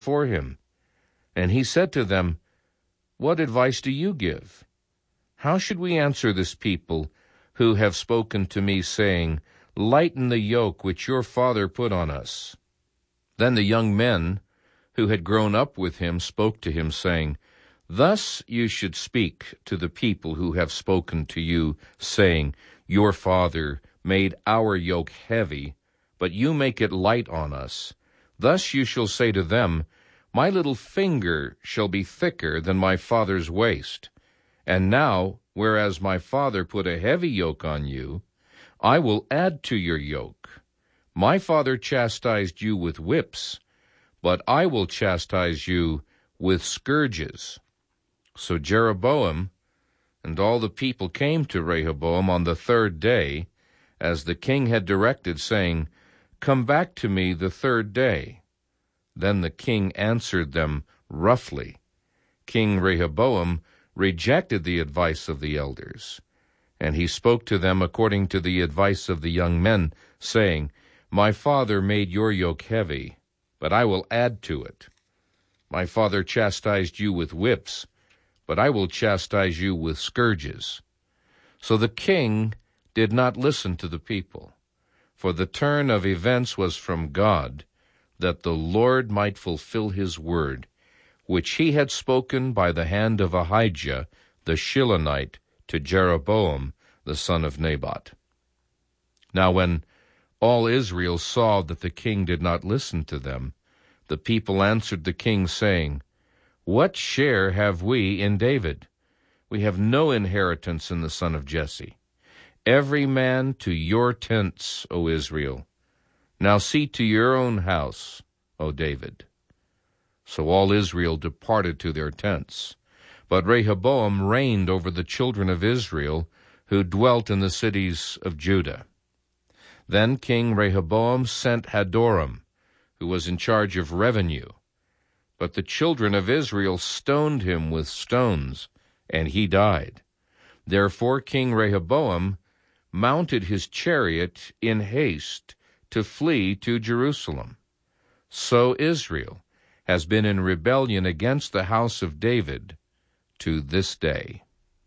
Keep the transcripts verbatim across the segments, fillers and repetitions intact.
for him. And he said to them, "What advice do you give? How should we answer this people who have spoken to me, saying, 'Lighten the yoke which your father put on us'?" Then the young men who had grown up with him spoke to him, saying, "Thus you should speak to the people who have spoken to you, saying, 'Your father made our yoke heavy, but you make it light on us.' Thus you shall say to them, 'My little finger shall be thicker than my father's waist. And now, whereas my father put a heavy yoke on you, I will add to your yoke. My father chastised you with whips, but I will chastise you with scourges." So Jeroboam and all the people came to Rehoboam on the third day, as the king had directed, saying, "Come back to me the third day." Then the king answered them roughly. King Rehoboam rejected the advice of the elders, and he spoke to them according to the advice of the young men, saying, "My father made your yoke heavy, but I will add to it. My father chastised you with whips, but I will chastise you with scourges." So the king did not listen to the people, for the turn of events was from God, that the Lord might fulfill his word, which he had spoken by the hand of Ahijah the Shilonite to Jeroboam the son of Nebat. Now when all Israel saw that the king did not listen to them, the people answered the king, saying, "What share have we in David? We have no inheritance in the son of Jesse. Every man to your tents, O Israel. Now see to your own house, O David." So all Israel departed to their tents. But Rehoboam reigned over the children of Israel, who dwelt in the cities of Judah. Then King Rehoboam sent Hadoram, who was in charge of revenue. But the children of Israel stoned him with stones, and he died. Therefore King Rehoboam mounted his chariot in haste to flee to Jerusalem. So Israel has been in rebellion against the house of David to this day.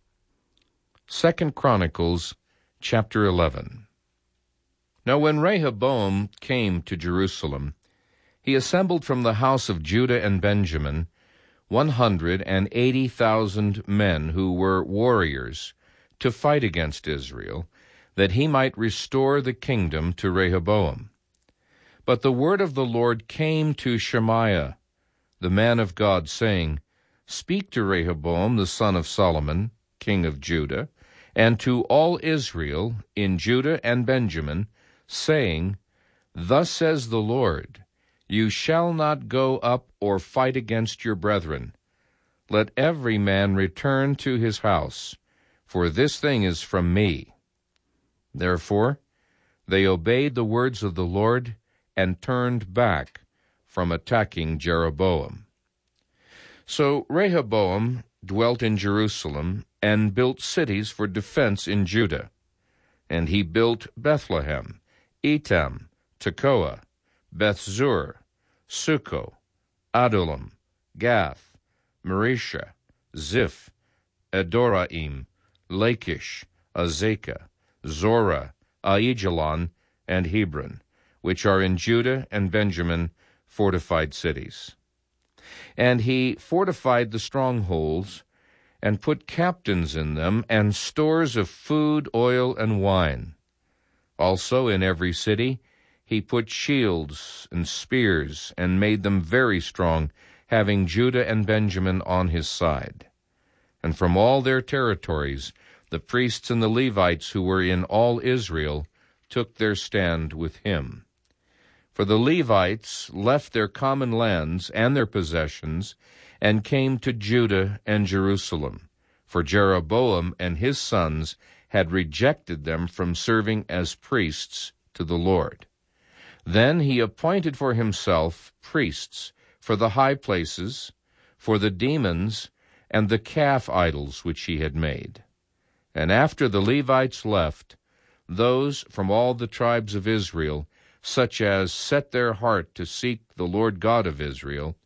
Second Chronicles chapter eleven. Now when Rehoboam came to Jerusalem, he assembled from the house of Judah and Benjamin one hundred and eighty thousand men who were warriors to fight against Israel, that he might restore the kingdom to Rehoboam. But the word of the Lord came to Shemaiah, the man of God, saying, "Speak to Rehoboam the son of Solomon, king of Judah, and to all Israel in Judah and Benjamin, saying, Thus says the Lord, You shall not go up or fight against your brethren. Let every man return to his house, for this thing is from me." Therefore they obeyed the words of the Lord and turned back from attacking Jeroboam. So Rehoboam dwelt in Jerusalem and built cities for defense in Judah. And he built Bethlehem, Etam, Tekoa, Bethzur, Succo, Adullam, Gath, Marisha, Ziph, Adoraim, Lachish, Azekah, Zorah, Aijalon, and Hebron, which are in Judah and Benjamin, fortified cities. And he fortified the strongholds, and put captains in them, and stores of food, oil, and wine. Also in every city he put shields and spears, and made them very strong, having Judah and Benjamin on his side. And from all their territories the priests and the Levites who were in all Israel took their stand with him. For the Levites left their common lands and their possessions, and came to Judah and Jerusalem, for Jeroboam and his sons had rejected them from serving as priests to the Lord. Then he appointed for himself priests for the high places, for the demons, and the calf idols which he had made. And after the Levites left, those from all the tribes of Israel, such as set their heart to seek the Lord God of Israel,